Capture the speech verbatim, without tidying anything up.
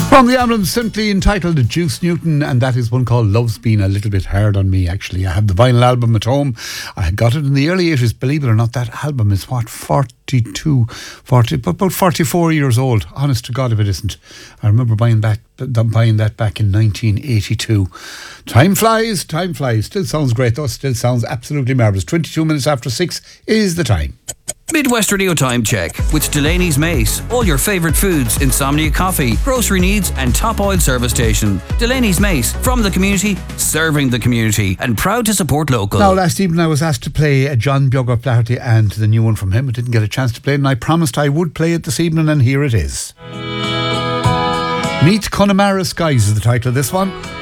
From the album simply entitled Juice Newton, and that is one called Love's Been a Little Bit Hard on Me. Actually, I have the vinyl album at home. I got it in the early eighties. Believe it or not, that album is what, forty-two, forty, about forty-four years old. Honest to God if it isn't. I remember buying back buying that back in nineteen eighty-two. Time flies, time flies. Still sounds great though. Still sounds absolutely marvellous. twenty-two minutes after six is the time. Midwest Radio Time Check with Delaney's Mace. All your favourite foods, insomnia coffee, grocery needs and top oil service station. Delaney's Mace, from the community, serving the community, and proud to support local. Now, last evening I was asked to play a John Bjork Flaherty and the new one from him. I didn't get a chance to play it, and I promised I would play it this evening, and here it is. Meet Connemara Skies is the title of this one.